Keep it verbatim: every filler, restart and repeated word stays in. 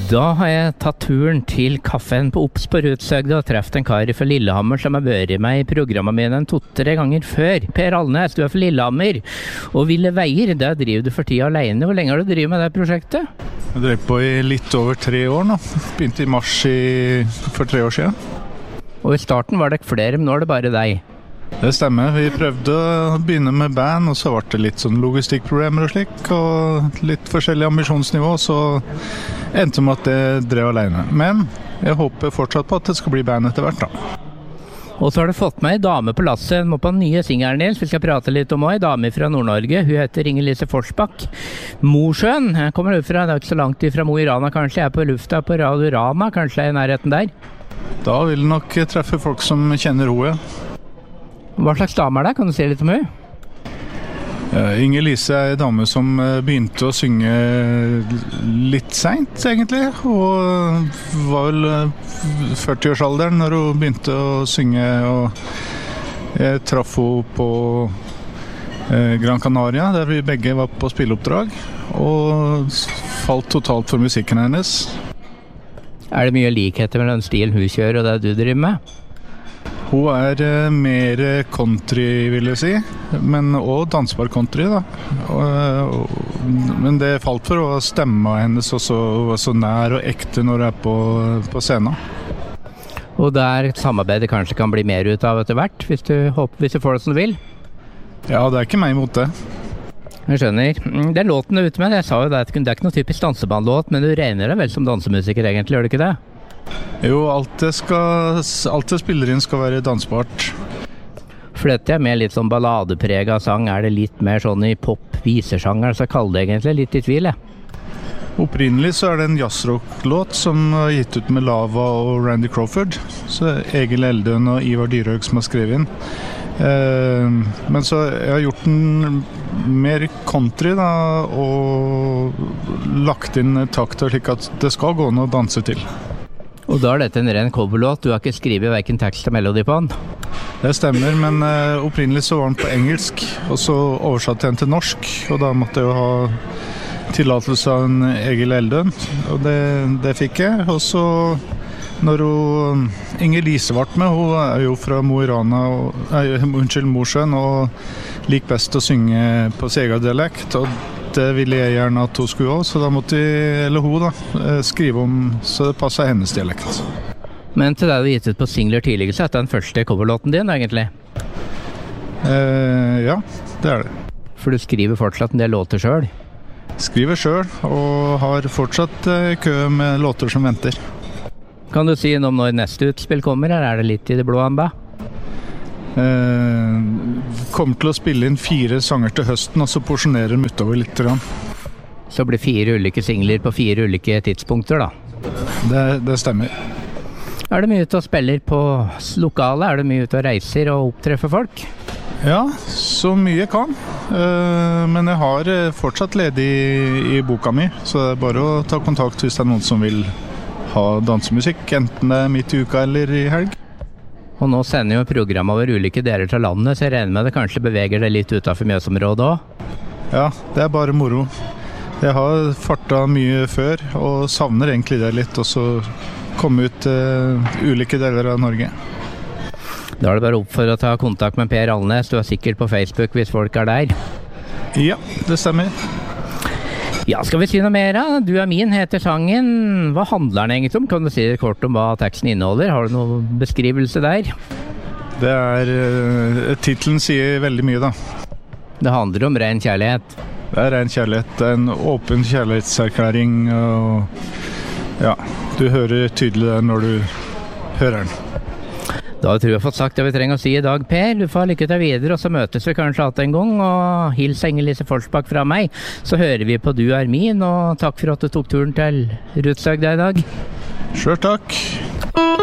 Da har jeg tatt turen til kaffen på Ops på Rudshøgda og treft en kar fra Lillehammer som har vært med i programmet mine en to-tre ganger før. Per Alnes, du er fra Lillehammer, og Ville Veier, der driver du for tida alene. Hvor lenge har du drivet med det prosjektet? Jeg drev på i litt over tre år nå. Begynte i mars i, for tre år siden. Og i starten var det ikke flere, men nå er det bare deg. Det stemmer. Vi prøvde å begynne med band, og så var det litt sånn logistikkproblemer og slik, og litt forskjellig ambisjonsnivå, så endte med at jeg drev alene. Men jeg håper fortsatt på at det skal bli band etter hvert da. Og så har du fått med en dame på lasset, må på den nye singelen din, vi skal prate litt om også, en dame fra Nord-Norge, hun heter Inger-Lise Forsbakk. Mosjøen, jeg kommer ut fra, det er ikke så langt ifra Mo i Rana kanskje, jeg er på lufta på Radio Rana, kanskje i nærheten der? Da vil du nok treffe folk som kjenner henne. Hva slags dame er det? Kan du si litt om henne? Uh, Inger-Lise er en dame som uh, begynte å synge litt sent, egentlig. Og var vel uh, førti-årsalderen når hun begynte å synge. Og jeg traff henne på uh, Gran Canaria, der vi begge var på spilleoppdrag. Og falt totalt for musikken hennes. Er det mye likheter mellom den stilen hun kjører og det du driver med? Hun er uh, mer country, vil jeg si, men også dansbar country da. Og, og, men det falt for å stemme hennes også, var så nær og ekte når hun er på, på scenen. Og der samarbeidet kanskje kan bli mer ut av etter hvert, hvis du, håper, hvis du får det som du vil? Ja, det er ikke meg imot det. Jeg skjønner. Den låten du er ute med, jeg sa jo det, det er ikke noe typisk dansebandlåt, men du regner deg vel som dansemusiker egentlig, gjør du ikke det? Jo, alt det, skal, alt det spiller inn skal være dansbart. For dette er mer litt sånn balladeprega sang, er det litt mer sånn i pop-visersjanger, så jeg kaller det egentlig litt i tvil, jeg. Opprinnelig så er det en jazzrock-låt som er gitt ut med Lava og Randy Crawford. Så Egil Eldøen og Ivar Dyrhaug som har skrevet inn. Eh, men så jeg har gjort den mer country da, og lagt inn takter slik at det skal gå an å danse til. Og da er dette en ren coverlåt, du har ikke skrivet hverken tekst og melodi på den? Det stemmer, men uh, opprinnelig så var den på engelsk, og så oversatte jeg den til norsk, og da måtte jeg jo ha tillatelse av en Egil Eldøen, og det, det fikk jeg. Og så når hun, Inger-Lise ble med, hun er jo fra Mo i Rana, og, nei, unnskyld, Mosjøen, og liker best å synge på Sega-dialekt, og det ville jeg gjerne at hun skulle også, så da måtte jeg, eller hun da, skrive om så det passet hennes dialekt. Men til deg du gitt ut på singler tidligere, så er det den første coverlåten din egentlig? Eh, ja, det er det. For du skriver fortsatt en del låter selv? Skriver selv, og har fortsatt eh, kø med låter som venter. Kan du si noe om når neste utspill kommer, eller er det litt i det blå amba? Eh, kommer til å spille inn fire sanger til høsten, og så porsjonerer dem utover litt. Så blir fire ulike singler på fire ulike tidspunkter da? Det, det stemmer. Er det mye ute og spiller på lokale? Er det mye ute og reiser og opptreffer folk? Ja, så mye jeg kan. Eh, men jeg har fortsatt ledig i, i boka mi, så det er bare å ta kontakt hvis det er noen som vil ha dansemusikk, enten det er midt i uka eller i helg. Og nå sender jo program over ulike deler til landet, så jeg regner med det kanskje beveger det litt utenfor Mjøsområdet også? Ja, det er bare moro. Jeg har fartet mye før, og savner egentlig det litt, og så komme ut til uh, ulike deler av Norge. Da er det bare opp for å ta kontakt med Per Alnes, du er sikkert på Facebook hvis folk er der? Ja, det stemmer. Ja, skal vi si noe mer? Du er min, heter sangen. Hva handler den egentlig om? Kan du si kort om hva teksten inneholder? Har du noen beskrivelse der? Det er, uh, titlen sier veldig mye da. Det handler om ren kjærlighet. Det er ren kjærlighet, det er en åpen kjærlighetserklæring, og ja, du hører tydelig det når du hører den. Da tror jeg vi har fått sagt det vi trenger å si i dag, Per. Du får lykke til videre, og så møtes vi kanskje alt en gang, og hils Inger-Lise Forsbakk fra meg. Så hører vi på Du er min, og takk for at du tok turen til Rudshøgda i dag. Selv takk.